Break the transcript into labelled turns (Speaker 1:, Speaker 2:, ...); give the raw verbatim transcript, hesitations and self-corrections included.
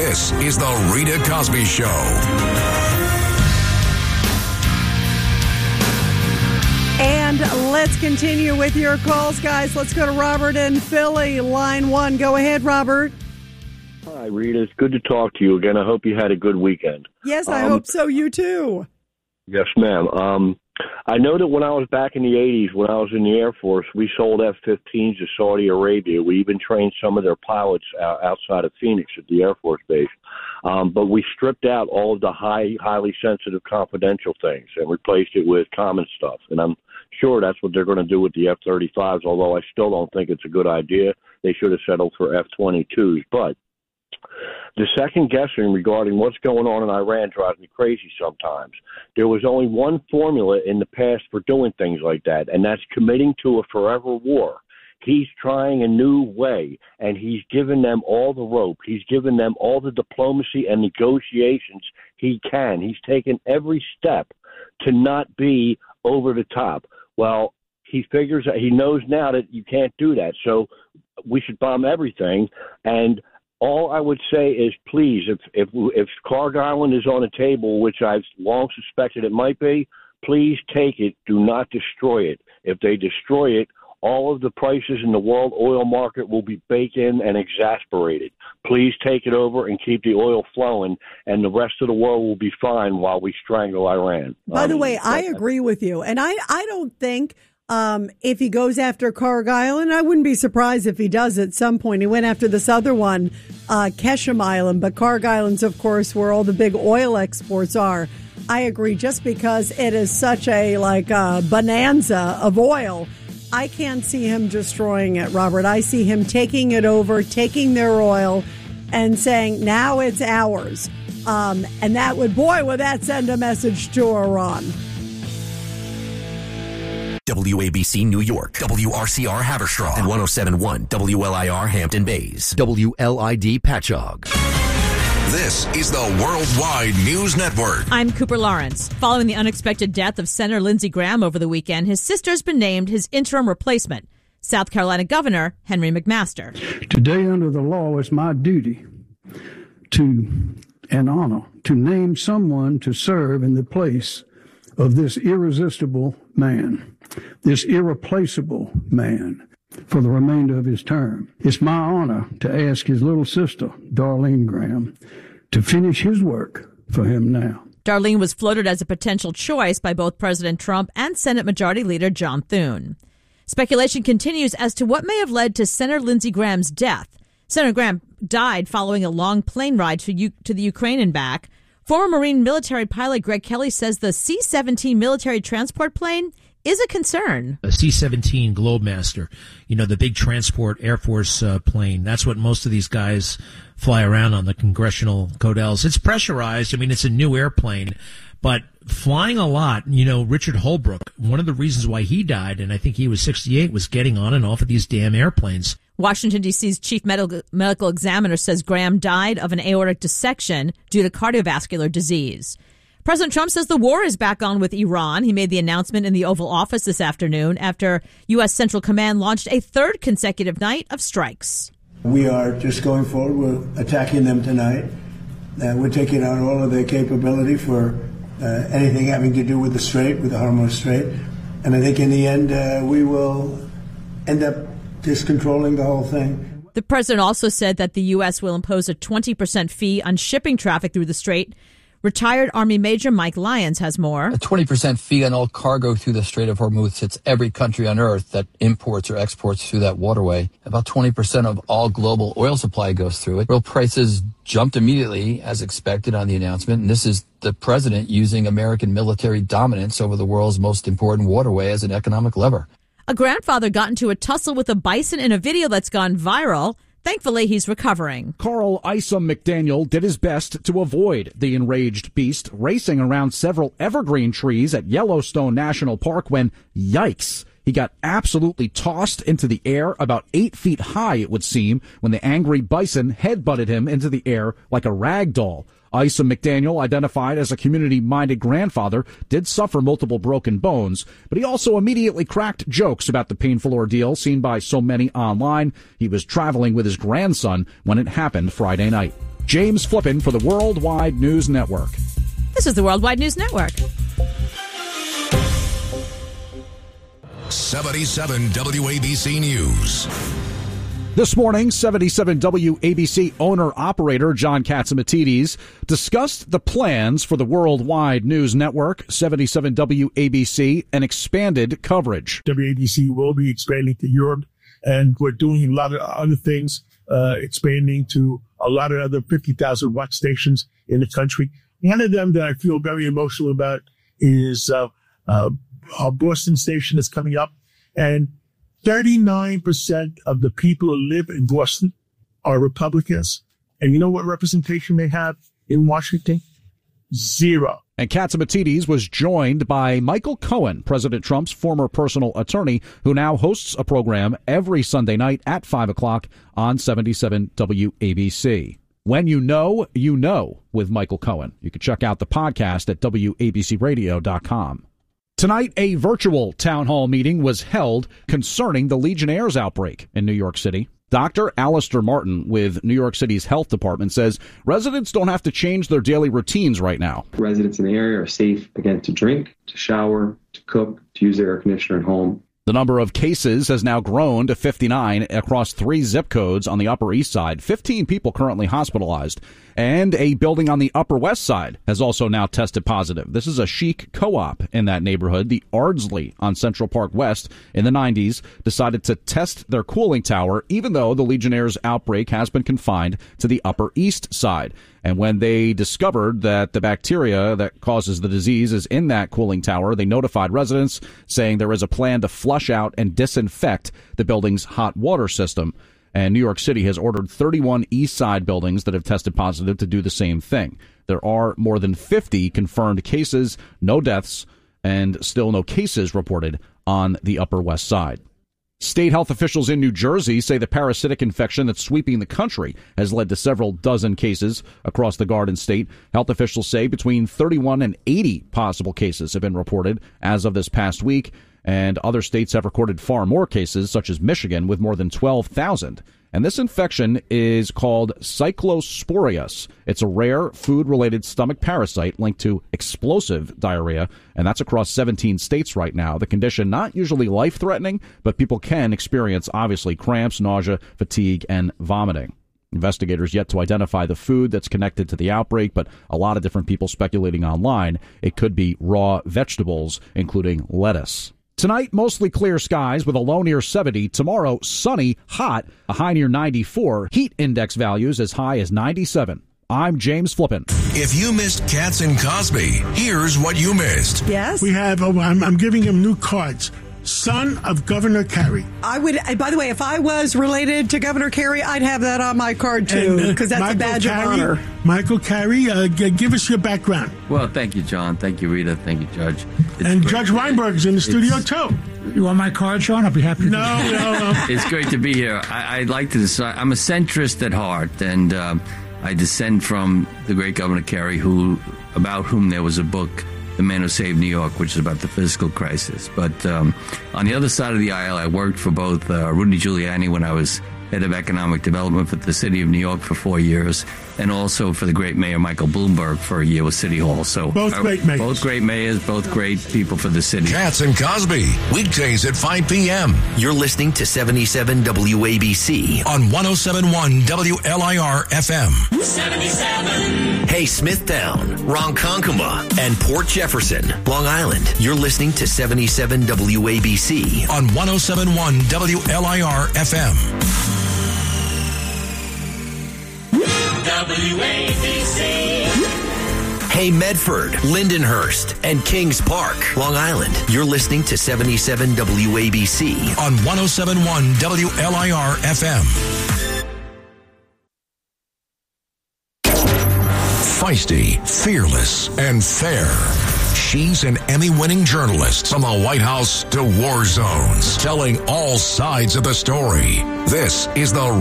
Speaker 1: This is The Rita Cosby Show.
Speaker 2: And let's continue with your calls, guys. Let's go to Robert in Philly, line one. Go ahead, Robert.
Speaker 3: Hi, Rita. It's good to talk to you again. I hope you had a good weekend.
Speaker 2: Yes, I
Speaker 3: um,
Speaker 2: hope so. You too.
Speaker 3: Yes, ma'am. Um, I know that when I was back in the eighties, when I was in the Air Force, we sold F fifteens to Saudi Arabia. We even trained some of their pilots outside of Phoenix at the Air Force Base. Um, but we stripped out all of the high, highly sensitive confidential things and replaced it with common stuff. And I'm sure that's what they're going to do with the F thirty-fives, although I still don't think it's a good idea. They should have settled for F twenty-twos. But the second guessing regarding what's going on in Iran drives me crazy sometimes. There was only one formula in the past for doing things like that, and that's committing to a forever war. He's trying a new way, and he's given them all the rope. He's given them all the diplomacy and negotiations he can. He's taken every step to not be over the top. Well, he figures that he knows now that you can't do that, so we should bomb everything. And all I would say is, please, if if if Clark Island is on the table, which I've long suspected it might be, please take it. Do not destroy it. If they destroy it, all of the prices in the world oil market will be baked in and exasperated. Please take it over and keep the oil flowing, and the rest of the world will be fine while we strangle Iran.
Speaker 2: By
Speaker 3: um,
Speaker 2: the way, I agree with you, and I, I don't think um, if he goes after Karg Island, I wouldn't be surprised if he does at some point. He went after this other one, uh, Keshem Island, but Karg Island's, of course, where all the big oil exports are. I agree, just because it is such a like uh, bonanza of oil. I can't see him destroying it, Robert. I see him taking it over, taking their oil, and saying, now it's ours. Um, and that would, boy, would that send a message to Iran.
Speaker 4: W A B C New York, W R C R Haverstraw, and one oh seven point one W L I R Hampton Bays, W L I D Patchogue.
Speaker 1: This is the Worldwide News Network.
Speaker 5: I'm Cooper Lawrence. Following the unexpected death of Senator Lindsey Graham over the weekend, his sister's been named his interim replacement, South Carolina Governor Henry McMaster.
Speaker 6: Today, under the law, it's my duty to, and honor, to name someone to serve in the place of this irresistible man, this irreplaceable man, for the remainder of his term. It's my honor to ask his little sister, Darlene Graham, to finish his work for him now.
Speaker 5: Darlene was floated as a potential choice by both President Trump and Senate Majority Leader John Thune. Speculation continues as to what may have led to Senator Lindsey Graham's death. Senator Graham died following a long plane ride to, U- to the Ukraine and back. Former Marine military pilot Greg Kelly says the C seventeen military transport plane is a concern.
Speaker 7: A C seventeen Globemaster, you know, the big transport Air Force uh, plane. That's what most of these guys fly around on, the Congressional Codels. It's pressurized. I mean, it's a new airplane, but flying a lot. You know, Richard Holbrooke, one of the reasons why he died, and I think he was sixty-eight, was getting on and off of these damn airplanes.
Speaker 5: Washington, D C's chief medical, medical examiner says Graham died of an aortic dissection due to cardiovascular disease. President Trump says the war is back on with Iran. He made the announcement in the Oval Office this afternoon after U S. Central Command launched a third consecutive night of strikes.
Speaker 8: We are just going forward. We're attacking them tonight. Uh, we're taking out all of their capability for uh, anything having to do with the Strait, with the Hormuz Strait. And I think in the end, uh, we will end up just controlling the whole thing.
Speaker 5: The president also said that the U S will impose a twenty percent fee on shipping traffic through the Strait. Retired Army Major Mike Lyons has more.
Speaker 9: A twenty percent fee on all cargo through the Strait of Hormuz hits every country on earth that imports or exports through that waterway. About twenty percent of all global oil supply goes through it. Oil prices jumped immediately, as expected, on the announcement. And this is the president using American military dominance over the world's most important waterway as an economic lever.
Speaker 5: A grandfather got into a tussle with a bison in a video that's gone viral. Thankfully, he's recovering.
Speaker 10: Carl Isom McDaniel did his best to avoid the enraged beast racing around several evergreen trees at Yellowstone National Park when, yikes, he got absolutely tossed into the air about eight feet high, it would seem, when the angry bison headbutted him into the air like a rag doll. Isom McDaniel, identified as a community-minded grandfather, did suffer multiple broken bones, but he also immediately cracked jokes about the painful ordeal seen by so many online. He was traveling with his grandson when it happened Friday night. James Flippin for the Worldwide News Network.
Speaker 5: This is the Worldwide News Network.
Speaker 1: seventy-seven W A B C News.
Speaker 10: This morning, seventy-seven W A B C owner-operator John Catsimatidis discussed the plans for the Worldwide News Network, seventy-seven W A B C, and expanded coverage.
Speaker 11: W A B C will be expanding to Europe, and we're doing a lot of other things, uh, expanding to a lot of other fifty thousand watt stations in the country. One of them that I feel very emotional about is uh, uh, our Boston station is coming up, and thirty-nine percent of the people who live in Boston are Republicans. And you know what representation they have in Washington? Zero.
Speaker 10: And Catsimatidis was joined by Michael Cohen, President Trump's former personal attorney, who now hosts a program every Sunday night at five o'clock on seventy-seven W A B C. When you know, you know with Michael Cohen. You can check out the podcast at W A B C radio dot com. Tonight, a virtual town hall meeting was held concerning the Legionnaires' outbreak in New York City. Doctor Alistair Martin with New York City's health department says residents don't have to change their daily routines right now.
Speaker 12: Residents in the area are safe, again, to drink, to shower, to cook, to use their air conditioner at home.
Speaker 10: The number of cases has now grown to fifty-nine across three zip codes on the Upper East Side, fifteen people currently hospitalized. And a building on the Upper West Side has also now tested positive. This is a chic co-op in that neighborhood. The Ardsley on Central Park West in the nineties decided to test their cooling tower, even though the Legionnaires' outbreak has been confined to the Upper East Side. And when they discovered that the bacteria that causes the disease is in that cooling tower, they notified residents, saying there is a plan to flush out and disinfect the building's hot water system. And New York City has ordered thirty-one East Side buildings that have tested positive to do the same thing. There are more than fifty confirmed cases, no deaths, and still no cases reported on the Upper West Side. State health officials in New Jersey say the parasitic infection that's sweeping the country has led to several dozen cases across the Garden State. Health officials say between thirty-one and eighty possible cases have been reported as of this past week, and other states have recorded far more cases, such as Michigan, with more than twelve thousand. And this infection is called Cyclosporius. It's a rare food-related stomach parasite linked to explosive diarrhea, and that's across seventeen states right now. The condition not usually life-threatening, but people can experience, obviously, cramps, nausea, fatigue, and vomiting. Investigators yet to identify the food that's connected to the outbreak, but a lot of different people speculating online it could be raw vegetables, including lettuce. Tonight, mostly clear skies with a low near seventy. Tomorrow, sunny, hot, a high near ninety-four. Heat index values as high as ninety-seven. I'm James Flippin.
Speaker 1: If you missed Katz and Cosby, here's what you missed.
Speaker 2: Yes?
Speaker 11: We have, oh, I'm, I'm giving him new cards. Son of Governor Carey.
Speaker 2: I would, by the way, if I was related to Governor Carey, I'd have that on my card, too, because uh, that's Michael a badge
Speaker 11: Carey,
Speaker 2: of honor.
Speaker 11: Michael Carey, uh, g- give us your background.
Speaker 13: Well, thank you, John. Thank you, Rita. Thank you, Judge. It's
Speaker 11: and
Speaker 13: great.
Speaker 11: Judge Weinberg's in the studio,
Speaker 13: it's,
Speaker 11: too.
Speaker 14: You want my card, Sean? I'll be happy to.
Speaker 11: No, no, no.
Speaker 13: It's great to be here. I, I'd like to decide. I'm a centrist at heart, and um, I descend from the great Governor Carey, who, about whom there was a book, The Man Who Saved New York, which is about the fiscal crisis. But um, on the other side of the aisle, I worked for both uh, Rudy Giuliani when I was head of economic development for the city of New York for four years, and also for the great mayor Michael Bloomberg for a year with City Hall. So
Speaker 11: both
Speaker 13: uh,
Speaker 11: great mayors.
Speaker 13: Both great mayors, both great people for the city.
Speaker 1: Katz and Cosby, weekdays at five p.m.
Speaker 4: You're listening to seventy-seven W A B C
Speaker 1: on one oh seven point one W L I R F M.
Speaker 4: seventy-seven. Hey, Smithtown, Ronkonkoma, and Port Jefferson, Long Island. You're listening to seventy-seven W A B C
Speaker 1: on one oh seven point one W L I R F M.
Speaker 4: W A B C. Hey, Medford, Lindenhurst, and Kings Park, Long Island. You're listening to seventy-seven W A B C
Speaker 1: on one oh seven point one W L I R F M. Feisty, fearless, and fair. She's an Emmy-winning journalist from the White House to war zones, telling all sides of the story. This is the